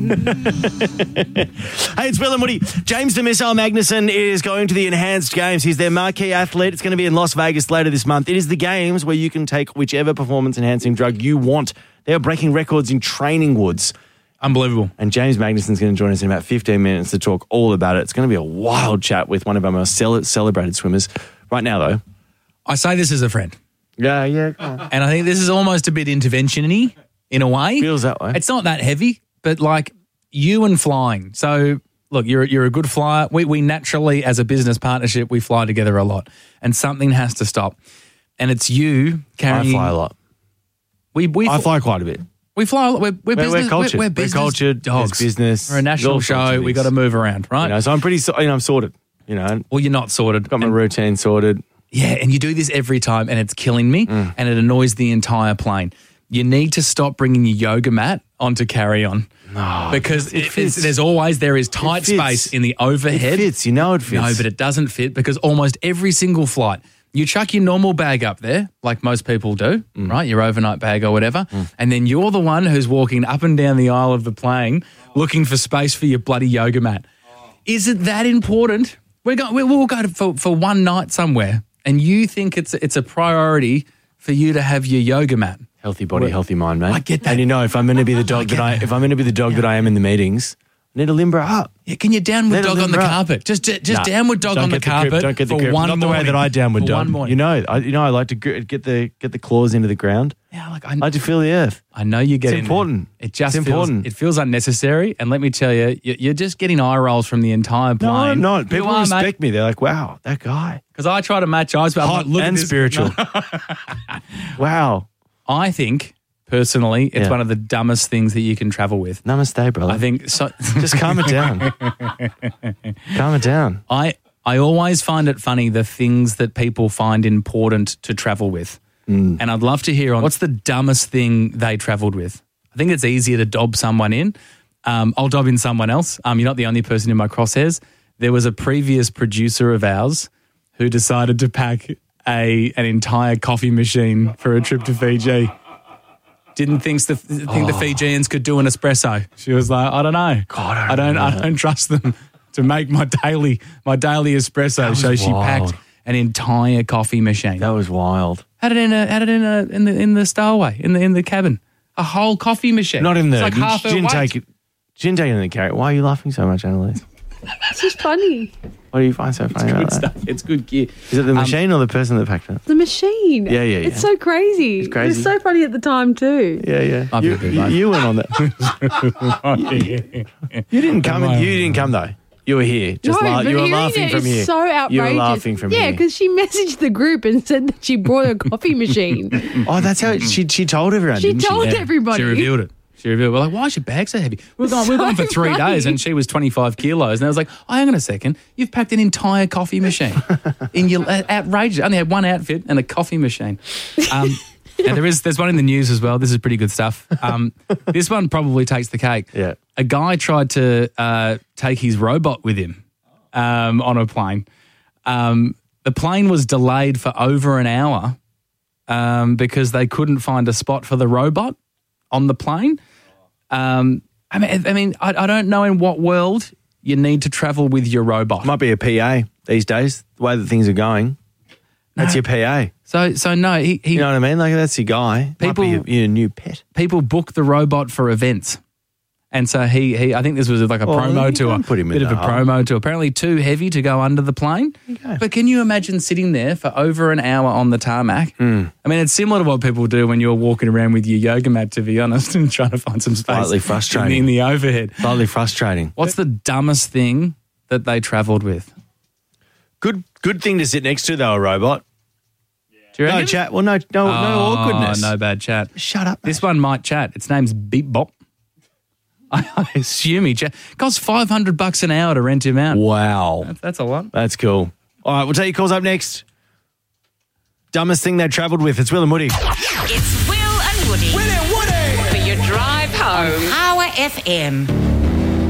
Hey, it's Will and Woody. James the Missile Magnuson is going to the Enhanced Games. He's their marquee athlete. It's going to be in Las Vegas later this month. It is the games where you can take whichever performance-enhancing drug you want. They are breaking records in training woods. Unbelievable. And James Magnuson's going to join us in about 15 minutes to talk all about it. It's going to be a wild chat with one of our most celebrated swimmers. Right now, though. I say this as a friend. Yeah. And I think this is almost a bit intervention-y in a way. Feels that way. It's not that heavy, but like you and flying. So, look, you're a good flyer. We naturally, as a business partnership, we fly together a lot. And something has to stop. And it's you carrying... I fly a lot. I fly quite a bit. We fly a lot. We're business. We're cultured. We're business cultured. dogs. It's business. We're a national show. We got to move around, right? So I'm pretty... I'm sorted. Well, you're not sorted. Got my routine sorted. Yeah, and you do this every time, and it's killing me, and it annoys the entire plane. You need to stop bringing your yoga mat onto carry-on. No, because there is tight space in the overhead. It fits. You know it fits. No, but it doesn't fit because almost every single flight, you chuck your normal bag up there, like most people do, right? Your overnight bag or whatever, and then you're the one who's walking up and down the aisle of the plane looking for space for your bloody yoga mat. Is it that important? We'll go for one night somewhere, and you think it's a priority for you to have your yoga mat. Healthy body, healthy mind, mate. I get that. And if I'm going to be the dog that I am in the meetings, I need to limber up. Yeah, can you downward dog on the carpet? Just downward dog on the carpet. Don't get the for grip. one Not the way morning. that I downward dog. One morning. I like to get the claws into the ground. Yeah, I like to feel the earth. I know you get It's important. It just It's important. It feels unnecessary. And let me tell you, you're just getting eye rolls from the entire No, plane. I'm not. People respect me. They're like, wow, that guy. Because I try to match eyes, but I'm Hot like, look and at this. spiritual. Wow. I think, personally, it's one of the dumbest things that you can travel with. Namaste, brother. I think so. Just calm it down. Calm it down. I always find it funny the things that people find important to travel with. And I'd love to hear what's the dumbest thing they travelled with. I think it's easier to dob someone in. I'll dob in someone else. You're not the only person in my crosshairs. There was a previous producer of ours who decided to pack an entire coffee machine for a trip to Fiji. Didn't think the Fijians could do an espresso. She was like, I don't know. God, I don't trust them to make my daily espresso. So she packed an entire coffee machine. That was wild. Had it in the stowaway in the cabin. A whole coffee machine. Not in the. It's like half her She didn't weight. take it in the carrot. Why are you laughing so much, Annalise? It's just funny. What do you find so funny about Good that? stuff. It's good gear. Is it the machine or the person that packed it? The machine. Yeah. It's so crazy. It's crazy. It was so funny at the time too. Yeah. Might be a bit much. You went on that. You didn't come. You didn't come though. You were here. But You were hearing laughing it from is here. so outrageous. You were laughing from Yeah, here. because she messaged the group and said that she brought a coffee machine. Oh, that's how she told everyone. She didn't told she? everybody. She revealed it. We're like, why is your bag so heavy? We're going for 3 days, and she was 25 kilos. And I was like, oh, hang on a second. You've packed an entire coffee machine in your outrageous. I only had one outfit and a coffee machine. And there's one in the news as well. This is pretty good stuff. This one probably takes the cake. Yeah. A guy tried to take his robot with him on a plane. The plane was delayed for over an hour because they couldn't find a spot for the robot on the plane. I don't know in what world you need to travel with your robot. Might be a PA these days. The way that things are going, that's your PA. So no, he You know what I mean? Like that's your guy. People- Might be your new pet. people book the robot for events. And so he I think this was like a promo you to a can't put him in bit of a the hole. promo to apparently too heavy to go under the plane. Okay. But can you imagine sitting there for over an hour on the tarmac? I mean, it's similar to what people do when you're walking around with your yoga mat, to be honest, and trying to find some space. Slightly frustrating. in the overhead. Slightly frustrating. What's the dumbest thing that they travelled with? Good thing to sit next to though, a robot. Do you No reckon? chat. Well, no awkwardness. No bad chat. Shut up. This one might chat. Its name's Beep Bop. I assume he chat. Costs $500 an hour to rent him out. Wow. That's a lot. That's cool. All right, we'll take your calls up next. Dumbest thing they travelled with. It's Will and Woody. It's Will and Woody. For your drive home. Power FM.